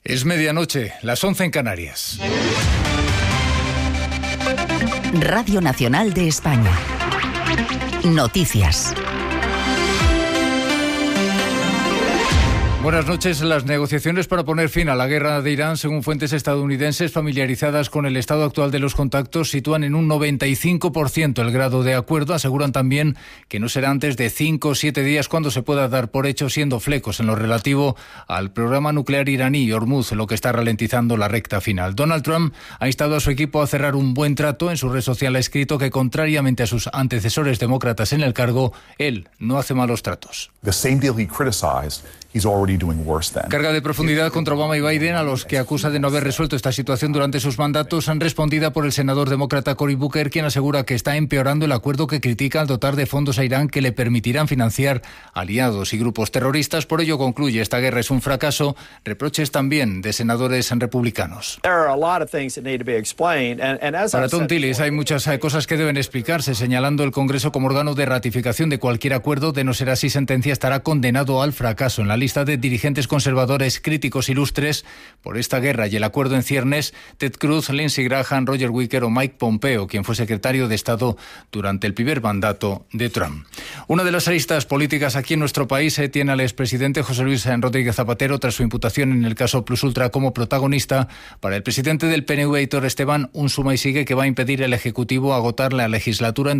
Es medianoche, las 11 en Canarias. Radio Nacional de España. Noticias. Buenas noches. Las negociaciones para poner fin a la guerra de Irán, según fuentes estadounidenses familiarizadas con el estado actual de los contactos, sitúan en un 95% el grado de acuerdo. Aseguran también que no será antes de 5 o 7 días cuando se pueda dar por hecho, siendo flecos en lo relativo al programa nuclear iraní Hormuz, lo que está ralentizando la recta final. Donald Trump ha instado a su equipo a cerrar un buen trato. En su red social ha escrito que, contrariamente a sus antecesores demócratas en el cargo, él no hace malos tratos. The same deal he criticized, he's already doing worse than. Carga de profundidad contra Obama y Biden, a los que acusa de no haber resuelto esta situación durante sus mandatos, han respondida por el senador demócrata Cory Booker, quien asegura que está empeorando el acuerdo que critica al dotar de fondos a Irán que le permitirán financiar aliados y grupos terroristas. Por ello concluye: esta guerra es un fracaso. Reproches también de senadores republicanos. Para Tom Tillis hay muchas cosas que deben explicarse, señalando el Congreso como órgano de ratificación de cualquier acuerdo. De no ser así, sentencia, estará condenado al fracaso. En la lista de dirigentes conservadores críticos ilustres por esta guerra y el acuerdo en ciernes, Ted Cruz, Lindsey Graham, Roger Wicker o Mike Pompeo, quien fue secretario de Estado durante el primer mandato de Trump. Una de las aristas políticas aquí en nuestro país tiene al expresidente José Luis Rodríguez Zapatero tras su imputación en el caso Plus Ultra como protagonista. Para el presidente del PNV, Aitor Esteban, un suma y sigue que va a impedir al Ejecutivo agotar la legislatura en